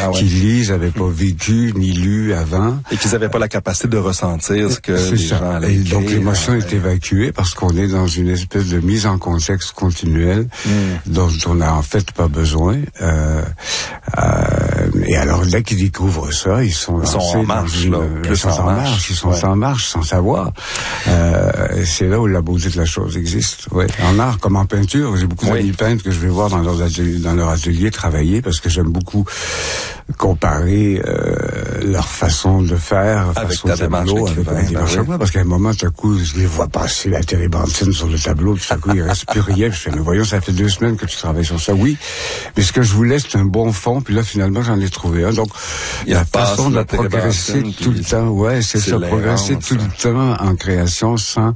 qui lisent, n'avaient pas vécu ni lu avant. Et qu'ils n'avaient pas la capacité de ressentir ce que les gens allaient écrire. Donc l'émotion est évacuée parce qu'on est dans une espèce de mise en contexte continuelle dont on n'a en fait pas besoin. Et alors dès qu'ils découvrent ça, ils sont en marche, ils sont en marche sans savoir. C'est là où la beauté de la chose existe. Ouais. En art comme en peinture, j'ai beaucoup d'amis peintres que je vais voir dans leur atelier travailler parce que j'aime beaucoup comparer leur façon de faire avec face au tableau, avec la démarche. Parce qu'à un moment, tout à coup, je les vois passer la térébenthine sur le tableau, tout à coup, il reste plus rien. Je fais, mais voyons, ça fait 2 semaines que tu travailles sur ça. Oui, mais ce que je voulais, c'est un bon fond, puis là, finalement, j'en ai trouvé un. Donc, la façon de progresser tout le temps, c'est ça, progresser tout le temps en création sans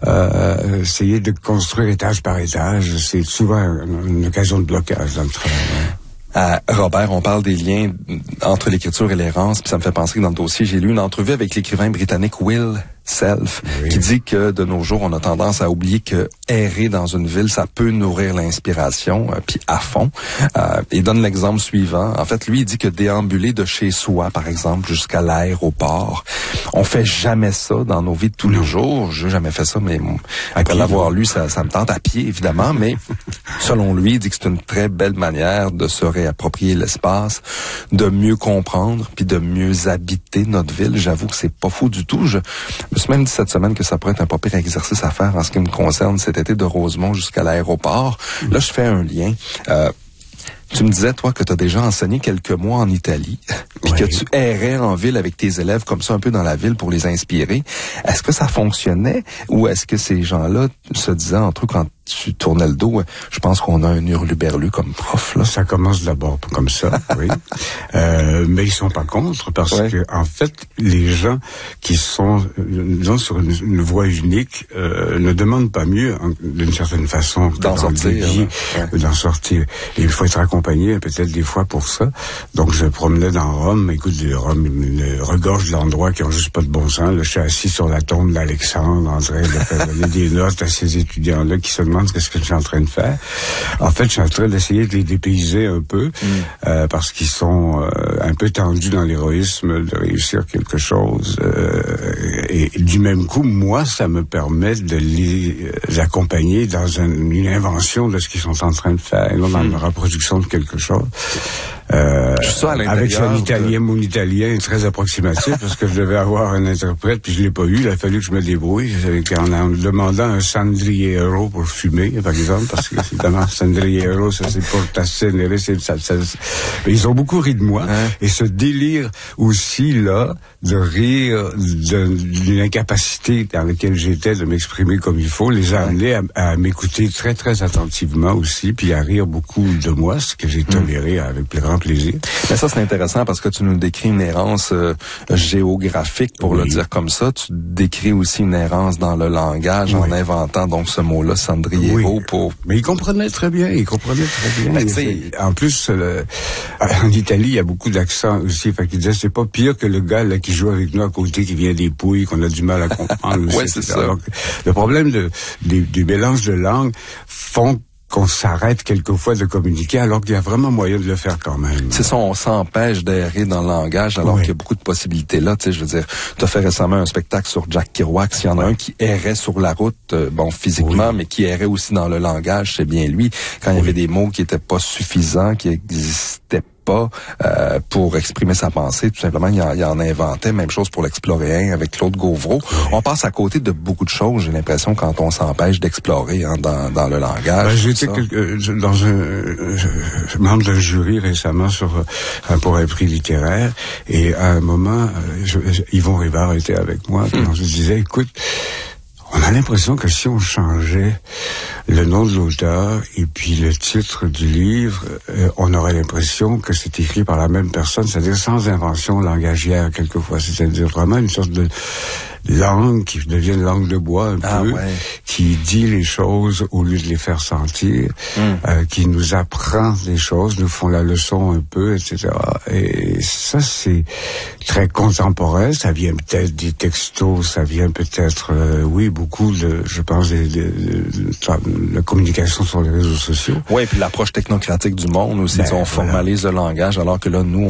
essayer de construire étage par étage. C'est souvent une occasion de blocage dans le travail. Robert, on parle des liens entre l'écriture et l'errance, puis ça me fait penser que dans le dossier, j'ai lu une entrevue avec l'écrivain britannique Will Self, qui dit que de nos jours, on a tendance à oublier que errer dans une ville, ça peut nourrir l'inspiration, puis à fond. Il donne l'exemple suivant. En fait, lui, il dit que déambuler de chez soi, par exemple, jusqu'à l'aéroport, on fait jamais ça dans nos vies de tous les jours. J'ai jamais fait ça, mais après l'avoir lu, ça me tente à pied, évidemment, mais selon lui, il dit que c'est une très belle manière de se réapproprier l'espace, de mieux comprendre, puis de mieux habiter notre ville. J'avoue que c'est pas fou du tout. Je me suis même dit cette semaine que ça pourrait être un pas pire exercice à faire en ce qui me concerne cet été de Rosemont jusqu'à l'aéroport. Là, je fais un lien. Tu me disais, toi, que tu as déjà enseigné quelques mois en Italie, puis que tu errais en ville avec tes élèves comme ça, un peu dans la ville pour les inspirer. Est-ce que ça fonctionnait ou est-ce que ces gens-là se disaient entre eux quand tu tournais le dos, je pense qu'on a un hurluberlu comme prof, là? Ça commence d'abord comme ça, oui. Mais ils sont pas contre parce que, en fait, les gens qui sont, disons, sur une voie unique, ne demandent pas mieux, d'une certaine façon, d'en sortir. D'en sortir. Et il faut être accompagné, peut-être des fois pour ça. Donc, je promenais dans Rome. Écoute, Rome regorge d'endroits qui ont juste pas de bon sens. Là, je suis assis sur la tombe d'Alexandre en train de faire donner des notes à ces étudiants-là qui se demandent qu'est-ce que je suis en train de faire. En fait, je suis en train d'essayer de les dépayser un peu parce qu'ils sont un peu tendus dans l'héroïsme de réussir quelque chose. Et du même coup, moi, ça me permet de les accompagner dans une invention de ce qu'ils sont en train de faire, là, dans la reproduction de quelque chose. Avec mon italien très approximatif parce que je devais avoir un interprète puis je l'ai pas eu. Il a fallu que je me débrouille en demandant un sandriero pour fumer, par exemple, parce que évidemment sandriero, ça c'est pour tasser, mais ils ont beaucoup ri de moi et ce délire aussi là de rire d'une incapacité dans laquelle j'étais de m'exprimer comme il faut les a amenés à m'écouter très très attentivement aussi puis à rire beaucoup de moi, ce que j'ai toléré avec plus grand plaisir. Mais ça, c'est intéressant parce que tu nous décris une errance géographique, pour le dire comme ça. Tu décris aussi une errance dans le langage en inventant donc ce mot-là, sandriero, pour... Mais il comprenait très bien, Mais en plus, en Italie, il y a beaucoup d'accents aussi. Fait qu'il disait, c'est pas pire que le gars là qui joue avec nous à côté, qui vient des Pouilles, qu'on a du mal à comprendre. Oui, c'est ça. Alors, le problème du mélange de langues font qu'on s'arrête quelquefois de communiquer alors qu'il y a vraiment moyen de le faire quand même. C'est ça, on s'empêche d'errer dans le langage alors qu'il y a beaucoup de possibilités là. Tu sais, je veux dire, tu as fait récemment un spectacle sur Jack Kerouac. S'il y en a un qui errait sur la route, physiquement, mais qui errait aussi dans le langage, c'est bien lui. Quand il y avait des mots qui étaient pas suffisants, qui existaient pas pour exprimer sa pensée, tout simplement, il en inventait. Même chose pour l'Exploréen avec Claude Gauvreau. On passe à côté de beaucoup de choses, j'ai l'impression, quand on s'empêche d'explorer dans le langage. J'étais dans un membre d'un jury récemment pour un prix littéraire, et à un moment, Yvon Rivard était avec moi, puis on se disait, écoute, on a l'impression que si on changeait le nom de l'auteur et puis le titre du livre, on aurait l'impression que c'est écrit par la même personne, c'est-à-dire sans invention langagière quelquefois, c'est-à-dire vraiment une sorte de langue qui devient une langue de bois un peu, qui dit les choses au lieu de les faire sentir, qui nous apprend des choses, nous font la leçon un peu, etc. Et ça, c'est très contemporain, ça vient peut-être des textos, ça vient peut-être, beaucoup je pense, de la communication sur les réseaux sociaux. Oui, et puis l'approche technocratique du monde aussi, on formalise le langage, alors que là, nous,